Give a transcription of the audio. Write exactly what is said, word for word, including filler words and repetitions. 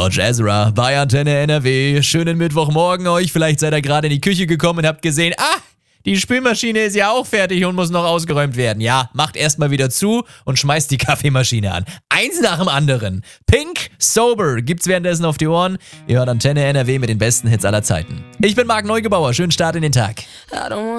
George Ezra bei Antenne N R W. Schönen Mittwochmorgen euch. Vielleicht seid ihr gerade in die Küche gekommen und habt gesehen, ah, die Spülmaschine ist ja auch fertig und muss noch ausgeräumt werden. Ja, macht erstmal wieder zu und schmeißt die Kaffeemaschine an. Eins nach dem anderen. Pink Sober gibt's währenddessen auf die Ohren. Ihr hört Antenne N R W mit den besten Hits aller Zeiten. Ich bin Marc Neugebauer. Schönen Start in den Tag.